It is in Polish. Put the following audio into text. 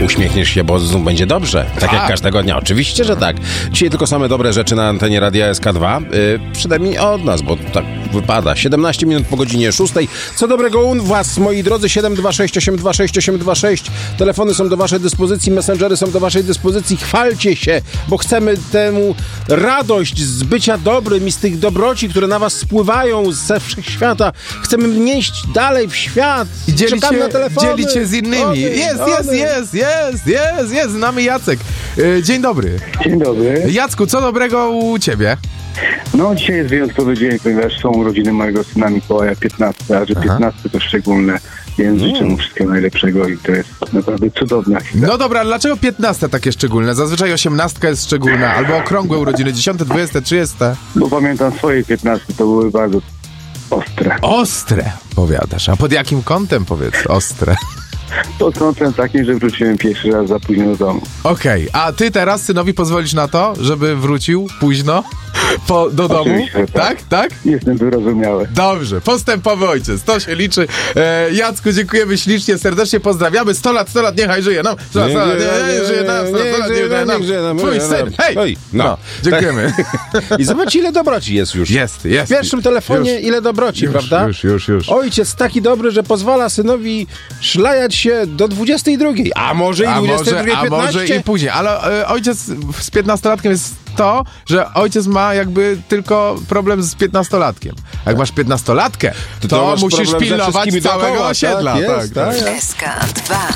uśmiechniesz się, bo znów będzie dobrze. Tak jak każdego dnia. Oczywiście, że tak. Dzisiaj tylko same dobre rzeczy na antenie Radia SK2. Przynajmniej od nas, bo tak wypada. 17 minut po godzinie 6. Co dobrego u was, moi drodzy? 726 826 826. Telefony są do waszej dyspozycji, messengery są do waszej dyspozycji. Chwalcie się, bo chcemy temu radość z bycia dobrym i z tych dobroci, które na was spływają ze wszechświata. Chcemy nieść dalej w świat. Czekamy na telefony. Dzielić się z innymi. Jest. Znamy Jacek. Dzień dobry. Dzień dobry. Jacku, co dobrego u ciebie? No dzisiaj jest wyjątkowy dzień, ponieważ są urodziny mojego syna Mikołaja 15, a że 15 to szczególne, więc życzę mu wszystkiego najlepszego i to jest naprawdę cudowna chwila. No dobra, dlaczego 15 takie szczególne? Zazwyczaj 18 jest szczególna, albo okrągłe urodziny, 10, 20, 30. Bo pamiętam swoje 15, to były bardzo ostre. Ostre, powiadasz. A pod jakim kątem, powiedz, ostre? Pod kątem takim, że wróciłem pierwszy raz za późno do domu. Okej, a ty teraz synowi pozwolisz na to, żeby wrócił późno do domu? Oczywiście, tak. Tak? Jestem wyrozumiały. Dobrze, postępowy ojciec, to się liczy. Jacku, dziękujemy ślicznie, serdecznie pozdrawiamy. 100 lat, niechaj żyje nam. 100 lat, niech żyje nam. 100 lat, niech żyje nam. Twój syn, hej! No, dziękujemy. I zobacz, ile dobroci jest już. Jest. W pierwszym telefonie Już. ile dobroci, prawda? Już. Ojciec taki dobry, że pozwala synowi szlajać się do 22. A może i 22:15? A może i później, ale ojciec z 15-latkiem jest to, że ojciec ma jakby tylko problem z 15-latkiem. Jak masz 15-latkę, to masz musisz problem ze pilnować wszystkimi całego dookoła, osiedla. tak, jest, tak. SK2